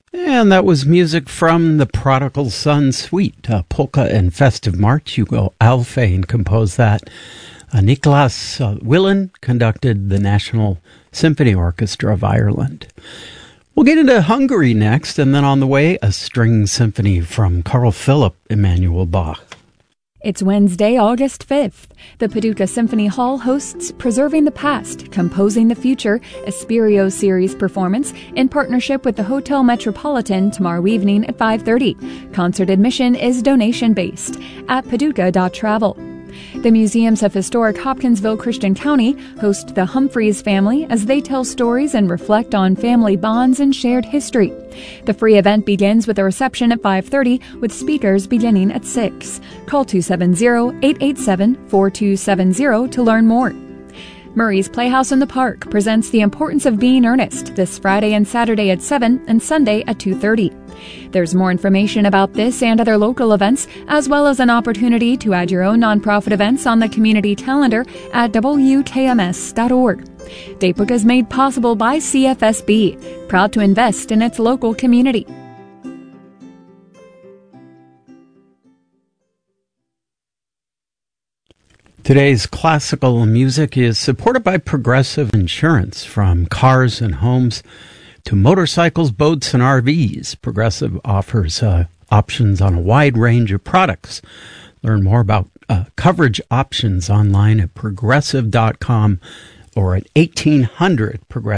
And that was music from the Prodigal Son Suite, Polka and Festive March. Hugo Alfvén composed that. Nicholas Willen conducted the National Symphony Orchestra of Ireland. We'll get into Hungary next, and then on the way, a string symphony from Carl Philipp Emanuel Bach. It's Wednesday, August 5th. The Paducah Symphony Hall hosts Preserving the Past, Composing the Future, a Spirio series performance in partnership with the Hotel Metropolitan tomorrow evening at 5:30. Concert admission is donation-based at paducah.travel. The Museums of Historic Hopkinsville Christian County host the Humphreys family as they tell stories and reflect on family bonds and shared history. The free event begins with a reception at 5:30 with speakers beginning at 6. Call 270-887-4270 to learn more. Murray's Playhouse in the Park presents The Importance of Being Earnest this Friday and Saturday at 7 and Sunday at 2:30. There's more information about this and other local events, as well as an opportunity to add your own nonprofit events on the community calendar at wkms.org. Datebook is made possible by CFSB, proud to invest in its local community. Today's classical music is supported by Progressive Insurance. From cars and homes to motorcycles, boats, and RVs, Progressive offers options on a wide range of products. Learn more about coverage options online at progressive.com or at 1800 Progressive.